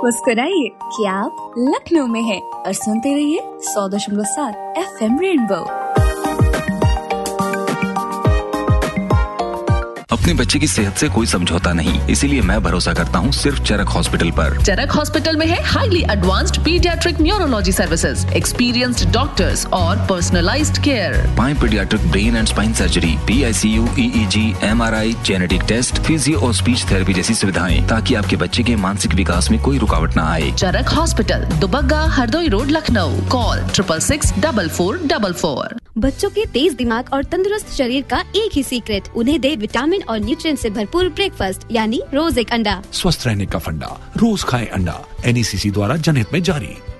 मुस्कुराइए कि आप लखनऊ में हैं और सुनते रहिए 100.7 FM रेनबो। अपने बच्चे की सेहत से कोई समझौता नहीं, इसीलिए मैं भरोसा करता हूँ सिर्फ चरक हॉस्पिटल पर। चरक हॉस्पिटल में है highly advanced paediatric neurology services, experienced doctors और पर्सनलाइज्ड केयर। पाए paediatric brain and spine surgery, PICU, EEG, MRI, genetic test, physio और स्पीच थेरेपी जैसी सुविधाएं, ताकि आपके बच्चे के मानसिक विकास में कोई रुकावट न आए। चरक hospital, Dubagga, Hardoi road, Lucknow. Call 666-4444। बच्चों के तेज दिमाग और तंदुरुस्त शरीर का एक ही सीक्रेट, उन्हें दे विटामिन और न्यूट्रिएंट से भरपूर ब्रेकफास्ट, यानी रोज एक अंडा। स्वस्थ रहने का फंडा, रोज खाएं अंडा। NECC द्वारा जनहित में जारी।